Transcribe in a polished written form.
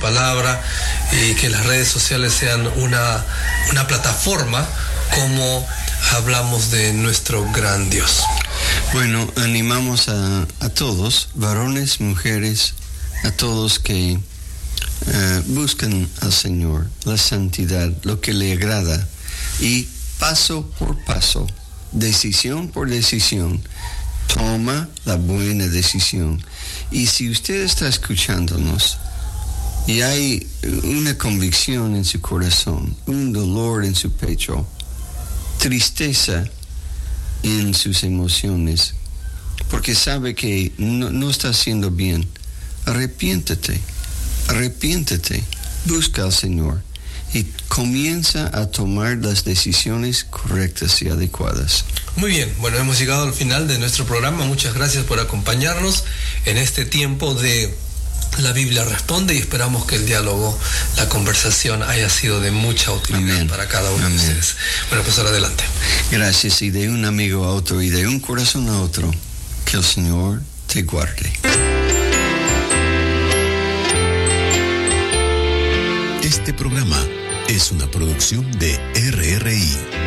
palabra y que las redes sociales sean una plataforma como hablamos de nuestro gran Dios. Bueno, animamos a todos, varones, mujeres, a todos que buscan al Señor, la santidad, lo que le agrada, y paso por paso, decisión por decisión, toma la buena decisión. Y si usted está escuchándonos y hay una convicción en su corazón, un dolor en su pecho, tristeza en sus emociones, porque sabe que no está haciendo bien, arrepiéntete, busca al Señor y comienza a tomar las decisiones correctas y adecuadas. Muy bien, bueno, hemos llegado al final de nuestro programa. Muchas gracias por acompañarnos en este tiempo de La Biblia Responde, y esperamos que el diálogo, la conversación haya sido de mucha utilidad. Amén. Para cada uno. Amén. De ustedes. Bueno, pues ahora adelante. Gracias, y de un amigo a otro y de un corazón a otro, que el Señor te guarde. Este programa es una producción de RRI.